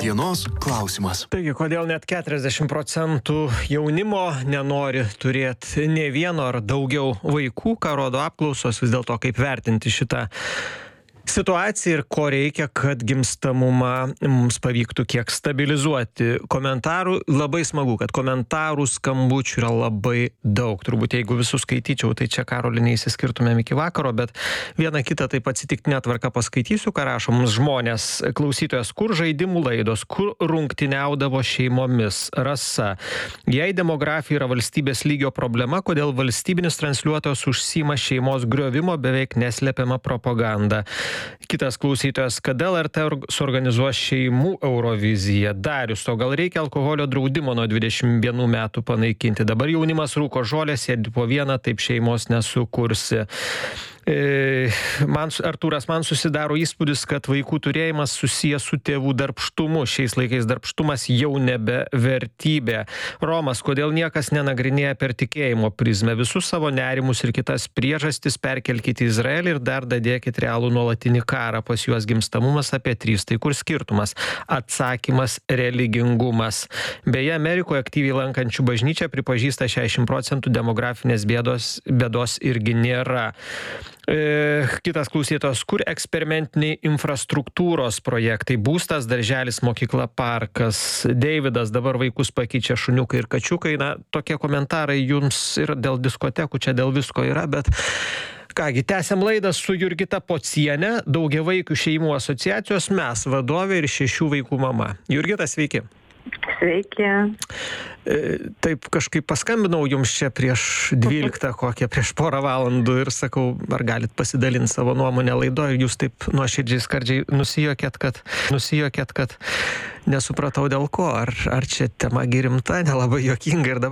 Dienos klausimas. Taigi, kodėl net 40% jaunimo nenori turėti ne vieno ar daugiau vaikų, ką rodo apklausos, vis dėlto kaip vertinti šitą situaciją ir ko reikia, kad gimstamumą mums pavyktų kiek stabilizuoti. Komentarų labai smagu, kad komentarų skambučių yra labai daug. Turbūt jeigu visus skaityčiau, tai čia Karolį neįsiskirtumėm iki vakaro, bet vieną kitą taip atsitiktinę tvarką paskaitysiu, ką rašo mums žmonės. Klausytojas, kur žaidimų laidos, kur rungtyniaudavo šeimomis? Rasa. Jei demografija yra valstybės lygio problema, kodėl valstybinis transliuotojas užsiima šeimos griovimo beveik neslepiama propaganda? Kitas klausytojas, kada LRT suorganizuos šeimų Euroviziją? Darius, o gal reikia alkoholio draudimo nuo 21 metų panaikinti? Dabar jaunimas rūko žolę, sėdi po vieną, taip šeimos nesukursi. Artūras, man susidaro įspūdis, kad vaikų turėjimas susijęs su tėvų darbštumu. Šiais laikais darbštumas jau nebe vertybė. Romas, kodėl niekas nenagrinėja per tikėjimo prizmę? Visus savo nerimus ir kitas priežastis perkelkite į Izraelį ir dar dadėkit realų nuolatinį karą. Pas juos gimstamumas apie 3. Tai kur skirtumas? Atsakymas - religingumas. Beje, Amerikoje aktyviai lankančių bažnyčią pripažįsta 60% demografinės bėdos irgi nėra. Kitas klausytojas, kur eksperimentiniai infrastruktūros projektai? Būstas, darželis, mokykla, parkas. Deividas, dabar vaikus pakeičia šuniukai ir kačiukai. Na, tokie komentarai jums ir dėl diskotekų, čia dėl visko yra, bet kągi, tęsiam laidą su Jurgita Pocienė, daugiavaikių šeimų asociacijos Mes vadovė ir 6 vaikų mama. Jurgita, sveiki. Sveiki. Taip kažkaip paskambinau jums čia prieš 12 kokią, prieš porą valandų ir sakau, ar galit pasidalinti savo nuomonę laidoje, ir jūs taip nuoširdžiai skardžiai nusijuokėt, kad nesupratau dėl ko, ar čia tema rimta, nelabai juokinga ir dabar